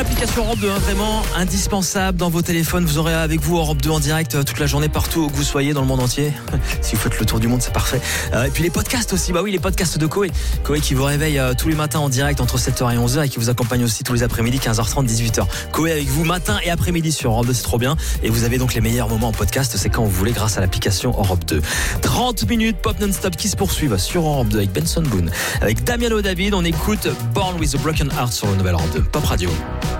l'application Europe 2, vraiment indispensable dans vos téléphones. Vous aurez avec vous Europe 2 en direct toute la journée, partout où que vous soyez dans le monde entier. Si vous faites le tour du monde, c'est parfait. Et puis les podcasts aussi, les podcasts de Koé. Koé qui vous réveille tous les matins en direct entre 7h et 11h et qui vous accompagne aussi tous les après-midi, 15h30, 18h. Koé avec vous matin et après-midi sur Europe 2, c'est trop bien. Et vous avez donc les meilleurs moments en podcast, c'est quand vous voulez grâce à l'application Europe 2. 30 minutes pop non-stop qui se poursuivent sur Europe 2 avec Benson Boone. Avec Damiano David, on écoute Born with a Broken Heart sur le nouvel Europe 2 Pop Radio.